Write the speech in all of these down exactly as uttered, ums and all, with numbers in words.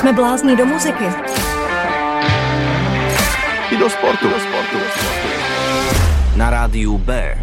Jsme blázni do muziky. I do sportu. Do sportu. Na rádiu B.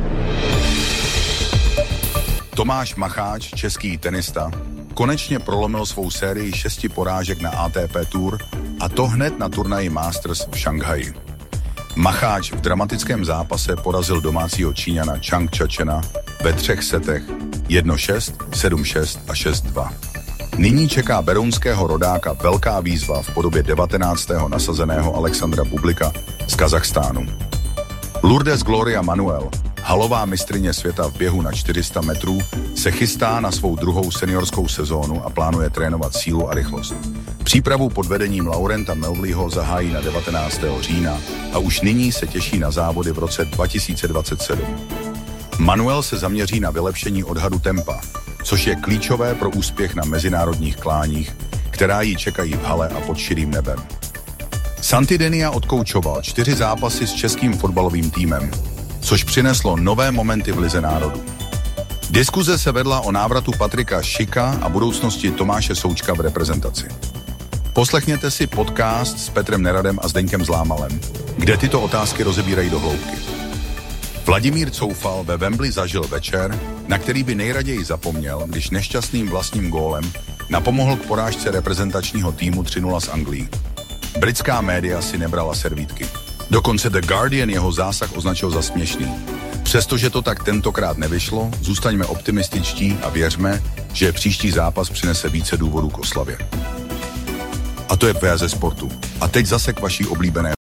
Tomáš Macháč, český tenista, konečně prolomil svou sérii šesti porážek na A T P Tour, a to hned na turnaji Masters v Šanghaji. Macháč v dramatickém zápase porazil domácího Číňana Chang Chachena ve třech setech jedna šest, sedm šest a šest dva. Nyní čeká berounského rodáka velká výzva v podobě devatenáctého nasazeného Alexandra Bublika z Kazachstánu. Lourdes Gloria Manuel, halová mistryně světa v běhu na čtyři sta metrů, se chystá na svou druhou seniorskou sezónu a plánuje trénovat sílu a rychlost. Přípravu pod vedením Laurenta Melvleyho zahájí na devatenáctého října a už nyní se těší na závody v roce dva tisíce dvacet sedm. Manuel se zaměří na vylepšení odhadu tempa, což je klíčové pro úspěch na mezinárodních kláních, která ji čekají v hale a pod širým nebem. Santidenia odkoučoval čtyři zápasy s českým fotbalovým týmem, což přineslo nové momenty v lize národů. Diskuze se vedla o návratu Patrika Šika a budoucnosti Tomáše Součka v reprezentaci. Poslechněte si podcast s Petrem Neradem a Zdeňkem Zlámalem, kde tyto otázky rozebírají do hloubky. Vladimír Coufal ve Wembley zažil večer, na který by nejraději zapomněl, když nešťastným vlastním gólem napomohl k porážce reprezentačního týmu tři nula s Anglií. Britská média si nebrala servítky. Dokonce The Guardian jeho zásah označil za směšný. Přestože to tak tentokrát nevyšlo, zůstaňme optimističtí a věřme, že příští zápas přinese více důvodů k oslavě. A to je V ze sportu. A teď zase k vaší oblíbené